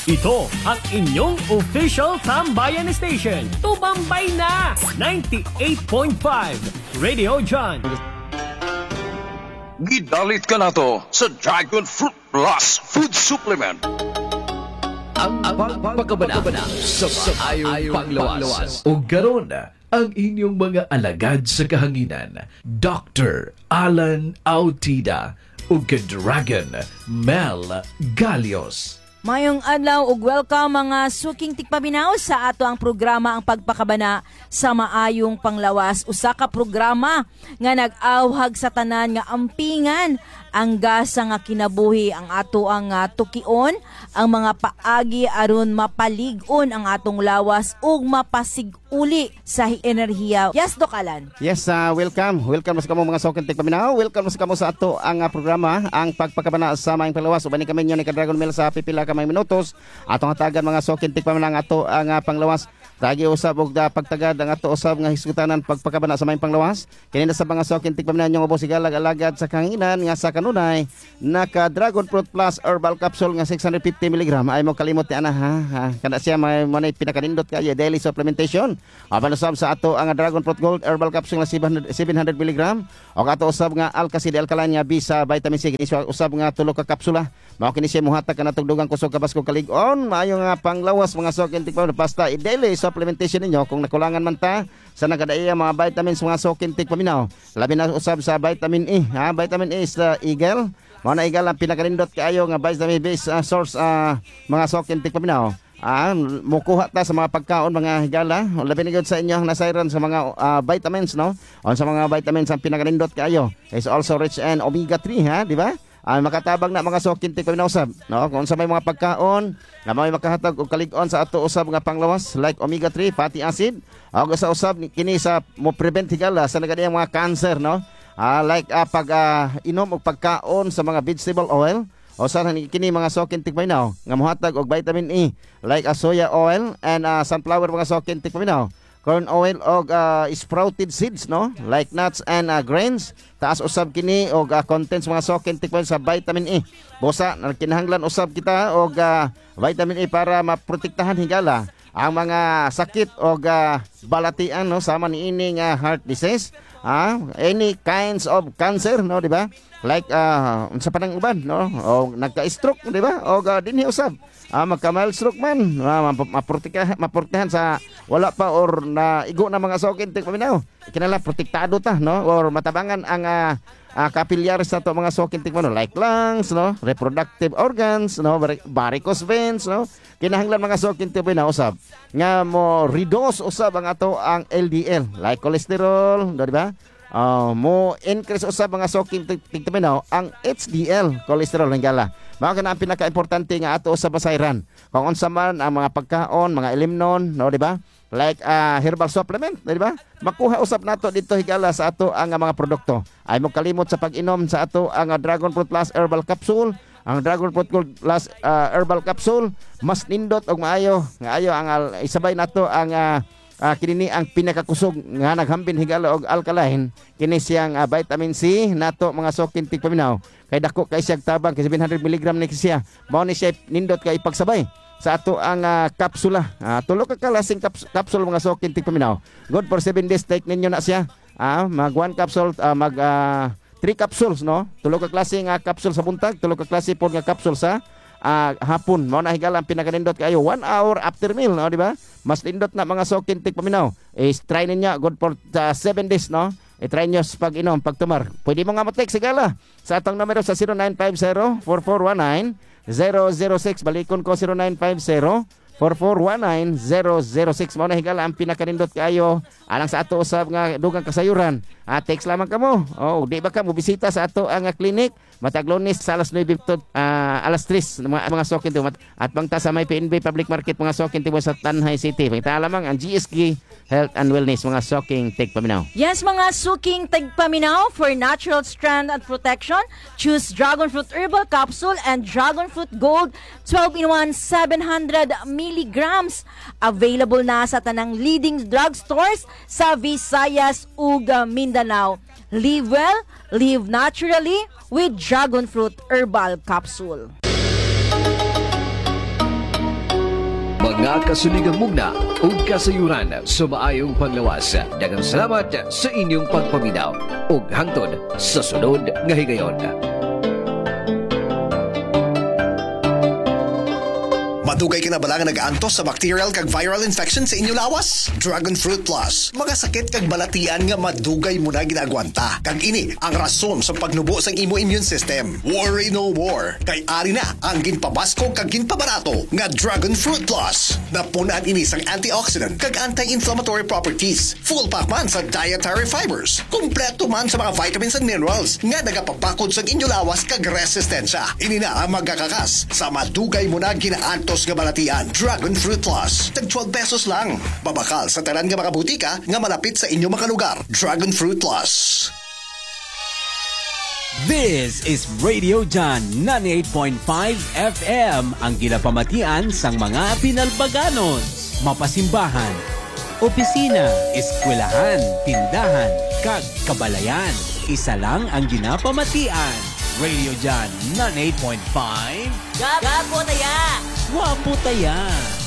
Ito ang inyong official Tambayan Station. Tumambay na! 98.5 Radio John. Gidalit ka na to sa Dragon Fruit Plus Food Supplement. Ang pagpapakabana sa maayong panglawas. O garon ang inyong mga alagad sa kahanginan, Dr. Alan Autida o Dragon Mel Galios. Mayong adlaw ug welcome mga suking tikpaminaw sa ato ang programa ang pagpakabana sa maayong panglawas. Usa ka programa nga nag-awhag sa tanan nga ampingan ang gasa nga kinabuhi ang ato ang tukion, ang mga paagi aron mapalig-on ang atong lawas ug mapasiguli sa enerhiya. Yes, Doc Alan. Yes, welcome. Welcome sa kamo mga suking tikpaminaw. Welcome sa kamo sa ato ang programa ang pagpakabana sa maayong panglawas. Ubani kami nyo ni Dragon Mel sa pipila ka may minutos atong hatagan mga sokin tikpa man ang ato ang panglawas tagi usab og pagtagad ang ato usab nga hisgutanan pagpakabana sa may panglawas kini sa mga sokin tikpa man nyong ubos igalag-alagad sa kanginan nga sa kanunay naka Dragon Fruit Plus Herbal Capsule nga 650 mg ay mo kalimot ni ana ha kada siya may mo pinakanindot kay daily supplementation apan usab sa ato ang Dragon Fruit Gold Herbal Capsule nga 700 mg og ato usab nga Alkacid Alkaline nga bisa vitamin C kini usab nga tulo ka kapsula mao kini siya muhatag kanatong dugang kusog kabasko kalig-on maayo nga panglawas mga sokin tikpa basta i-daily supplementation ninyo kung nakulangan man ta sa nagadaiya mga vitamins mga sokin tikpa minaw labi na usab sa vitamin E vitamin E is the eagle mao na eagle ang pinakarindot kaayo nga vitamin based source mga sokin tikpa minaw mukuha ta sa mga pagkaon mga higala labi na gyud sa inyo nasayran sa mga vitamins no on sa mga vitamins ang pinakarindot kaayo is also rich in omega 3 di ba makatabang na mga sokin tikpa usab no kung sa may mga pagkaon nga may makahatag og kalig-on sa ato usab nga panglawas like omega 3 fatty acid og sa usab kini sa mo prevent higala sa nagadiyang mga cancer no like pag inom og pagkaon sa mga vegetable oil o sa kini mga sokin tikpa nga mohatag og vitamin E like soya oil and sunflower mga sokin tikpa corn oil og sprouted seeds no like nuts and grains taas usab kini og contents mga sokin tikman sa vitamin E bosa kinahanglan usab kita og vitamin E para maprotektahan higala ang mga sakit og balatian no sama niini nga heart disease any kinds of cancer no di ba like unsa pa nang uban no o nagka-stroke di ba og dinhi usab magka-mild stroke man maprotektahan sa wala pa or na igo na mga sokin tik paminaw kinala protektado ta no or matabangan ang capillaries sa to mga sokin tik no like lungs no reproductive organs no varicose veins no kinahanglan mga sokin tik paminaw usab nga mo reduce usab ang ato ang LDL like cholesterol di ba mo increase usab mga sokin tik paminaw ang HDL cholesterol hingala mao kana ang pinaka-importante nga ato sa basayran kung unsa man ang mga pagkaon mga ilimnon no di ba like herbal supplement di ba makuha usab nato dito higala sa ato ang mga produkto ay mo kalimot sa pag-inom sa ato ang Dragon Fruit Plus Herbal Capsule ang Dragon Fruit Gold Plus Herbal Capsule mas nindot og maayo nga ayo ang isabay nato ang kini ang pinakakusog nga naghambin higala og alkaline kini siyang vitamin C nato mga sokin tikpaminaw kay dako kay siyang tabang kay 700 mg ni siya mao ni siya nindot kay pagsabay sa ato ang kapsula tulo ka kalasing kapsul mga sokin tikpaminaw good for 7 days take ninyo na siya mag 1 capsule mag 3 capsules no tulo ka klase nga kapsul sa buntag tulo ka klase pod nga kapsul sa hapon mao na higala ang pinakanindot kayo 1 hour after meal no di ba mas nindot na mga sokin tikpaminaw try ninyo good for 7 days no i-try nyo sa pag-inom, pagtumar. Pwede mo nga mo-text sigala sa atong numero sa 0950-4419-006. Balikon ko 0950-4419-006. Mao na higala ang pinakanindot kayo alang sa ato usab nga dugang kasayuran. Text lamang kamo. Di ba ka mo bisita sa ato ang clinic matag Lunes sa alas 9 to alas 3 mga sokin to at bangta sa may PNB Public Market mga sokin to sa Tanhay City. Pagta lamang ang GSG Health and Wellness mga soking tigpaminaw. Yes, mga suking tigpaminaw for natural strength and protection. Choose Dragon Fruit Herbal Capsule and Dragon Fruit Gold 12-in-1 700 milligrams. Available na sa tanang leading drugstores sa Visayas ug Mindanao. Live well, live naturally with Dragon Fruit Herbal Capsule. sa kasuligang mugna o kasayuran sa maayong panglawas. Daghang salamat sa inyong pagpaminaw ug hangtod sa sunod nga higayon. Madugay kinabalangan nag-antos sa bacterial kag viral infection sa inyo lawas? Dragon Fruit Plus. Mga sakit kag balatian nga madugay mo na ginagwanta. Kag ini ang rason sa pagnubo sang imo immune system. Worry no more. Kay ari na ang ginpabasko kag ginpabarato nga Dragon Fruit Plus. Napunan ini sang antioxidant kag anti-inflammatory properties. Full pack man sa dietary fibers. Kompleto man sa mga vitamins and minerals nga nagapapakod sa inyo lawas kag resistensya. Ini na ang magkakakas sa madugay mo na ginaantos nga balatian. Dragon Fruit Plus. Tag 12 pesos lang. Babakal sa tanan nga mga butika nga malapit sa inyo mga lugar. Dragon Fruit Plus. This is Radio John 98.5 FM, ang ginapamatian sang mga pinalbaganon, mapasimbahan, opisina, eskwelahan, tindahan, kag kabalayan. Isa lang ang ginapamatian. Radio John 98.5. Gapo taya! Wapo taya!